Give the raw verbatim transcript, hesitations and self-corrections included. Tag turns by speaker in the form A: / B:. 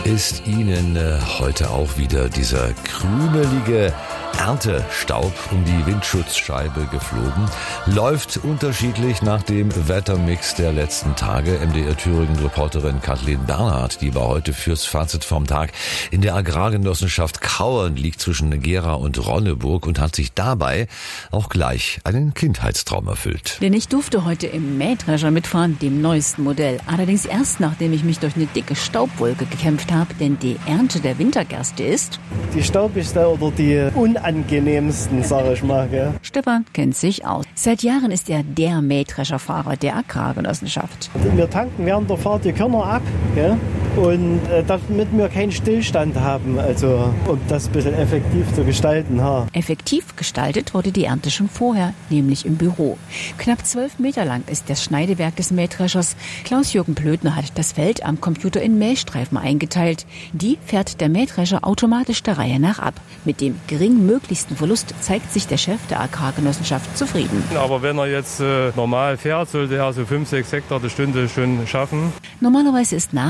A: Ist Ihnen äh, heute auch wieder dieser krümelige Erntestaub um die Windschutzscheibe geflogen? Läuft unterschiedlich nach dem Wettermix der letzten Tage. M D R Thüringen-Reporterin Kathleen Bernhard, die war heute fürs Fazit vom Tag in der Agrargenossenschaft Kauern, liegt zwischen Gera und Ronneburg, und hat sich dabei auch gleich einen Kindheitstraum erfüllt.
B: Denn ich durfte heute im Mähdrescher mitfahren, dem neuesten Modell. Allerdings erst, nachdem ich mich durch eine dicke Staubwolke gekämpft habe, denn die Ernte der Wintergerste ist
C: die staubigste oder die unangenehmsten, sage ich mal. Gell?
B: Stefan kennt sich aus. Seit Jahren ist er der Mähdrescherfahrer der Agrargenossenschaft.
C: Wir tanken während der Fahrt die Körner ab, gell? Und äh, damit wir keinen Stillstand haben, also um das ein bisschen effektiv zu gestalten. Ha.
B: Effektiv gestaltet wurde die Ernte schon vorher, nämlich im Büro. Knapp zwölf Meter lang ist das Schneidewerk des Mähdreschers. Klaus-Jürgen Plötner hat das Feld am Computer in Mähstreifen eingeteilt. Die fährt der Mähdrescher automatisch der Reihe nach ab. Mit dem geringmöglichsten Verlust zeigt sich der Chef der Agrargenossenschaft zufrieden.
D: Aber wenn er jetzt äh, normal fährt, sollte er so fünf, sechs Hektar die Stunde schon schaffen.
B: Normalerweise ist nach